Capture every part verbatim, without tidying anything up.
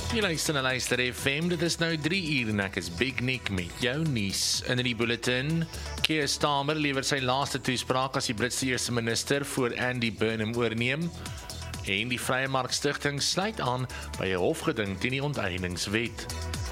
Jy luister na Luister F M, dit is nou drie uur en ek is Big Nick met jou nuus. In die bulletin, Keir Starmer lewer sy laaste toespraak as die Britse eerste minister voor Andy Burnham oorneem. En die Vrye Mark Stichting sluit aan by 'n hofgeding teen die onteieningswet.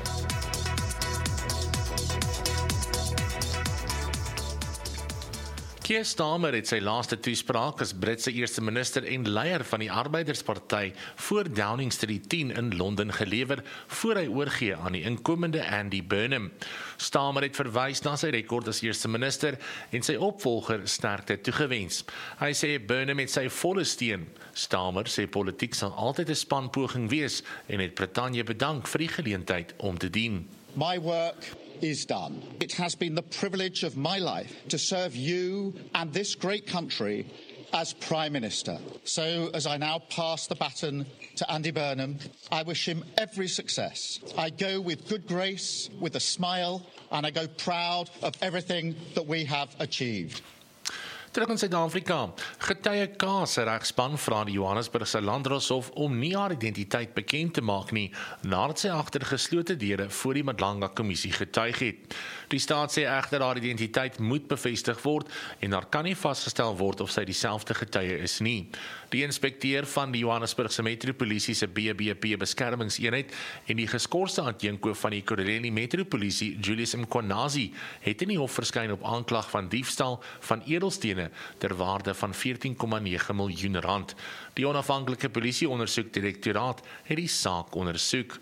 Keir Starmer het sy laaste toespraak as Britse eerste minister en leier van die Arbeidersparty voor Downing Street tien in Londen gelewer, voor hy oorgee aan die inkomende Andy Burnham. Starmer het verwys na sy rekord as eerste minister en sy opvolger sterkte toegewens. Hy sê Burnham het sy volle steun. Starmer sê politiek sal altyd 'n spanpoging wees en het Brittanje bedank vir die geleentheid om te dien. My work is done. It has been the privilege of my life to serve you and this great country as Prime Minister. So as I now pass the baton to Andy Burnham, I wish him every success. I go with good grace, with a smile, and I go proud of everything that we have achieved. Terug in Suid-Afrika, getuie K se regspan vra die Johannesburgse Landdroshof om nie haar identiteit bekend te maak nie, nadat sy agter geslote deure voor die Madlanga-kommissie getuig het. Die staat sê egter haar identiteit moet bevestig word en daar kan nie vasgestel word of sy dieselfde getuie is nie. Die inspekteur van die Johannesburgse Metropolisie se B B P beskermingseenheid en die geskorste adjunkhoof van die Ekurhuleni Metropolisie, Julius Mkhwanazi, het in die hof verskyn op aanklag van diefstal van edelstene ter waarde van veertien komma nege miljoen rand. Die onafhanklike polisie-ondersoekdirektoraat het die saak ondersoek.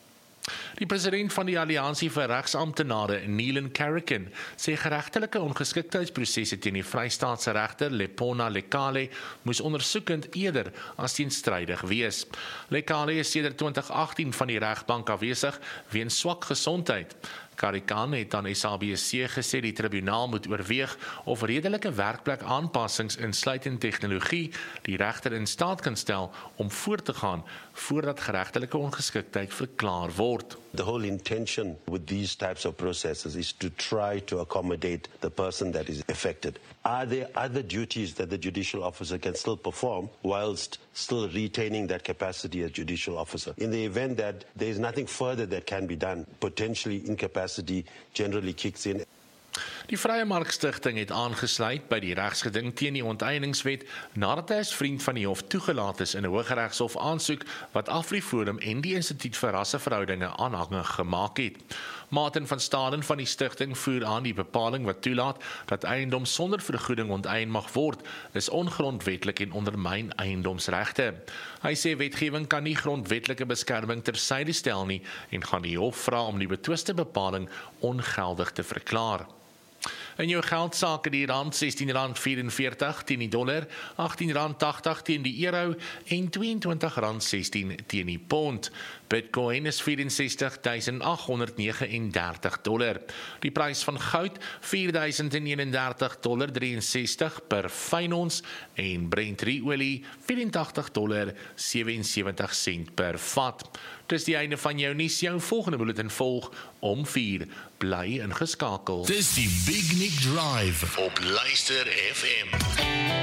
Die president van die Alliansie vir Regsamptenare, Neelan Carrigan, sê geregtelike ongeskiktheidsprosesse teen die Vrystaatse regter Lepona Lekale moes ondersoekend eerder as teenstrydig wees. Lekale is sedert twintig agttien van die regbank afwesig weens swak gesondheid. Carrigan het aan S A B C gesê die tribunaal moet oorweeg of redelike werkplek aanpassings insluitend tegnologie die regter in staat kan stel om voort te gaan voordat geregtelike ongeskiktheid verklaar word. The whole intention with these types of processes is to try to accommodate the person that is affected. Are there other duties that the judicial officer can still perform whilst still retaining that capacity as judicial officer? In the event that there is nothing further that can be done, potentially incapacity generally kicks in. Die Vrye Mark Stichting het aangesluit by die regsgeding teen die onteieningswet nadat hy as vriend van die hof toegelaat is in 'n Hooggeregshof aansoek wat AfriForum en die Instituut vir Rasseverhoudinge aanhangig gemaak het. Martin van Staden van die stigting voer aan die bepaling wat toelaat dat eiendom sonder vergoeding onteien mag word, is ongrondwetlik en ondermyn eiendomsregte. Hy sê wetgewing kan nie grondwetlike beskerming tersyde stel nie en gaan die hof vra om die betwiste bepaling ongeldig te verklaar. In jou geldsake die rand sestien rand vyf-en-veertig teen die dollar, agttien rand tagtig teen die euro en tweeëntwintig rand sestien teen die pond. Bitcoin is vyf-en-sestig tuisend agt honderd vyf en dertig dollar. Die prys van goud vier duisend een en dertig dollar ses drie ses per fyn ons en Brent olie vyf-en-tagtig dollar sewe en sewenttig sent per vat. Dis die einde van jou nuus. Jou volgende bulletin volg om vier. Bly ingeskakel. Dis die Big Nick Drive op Luister F M.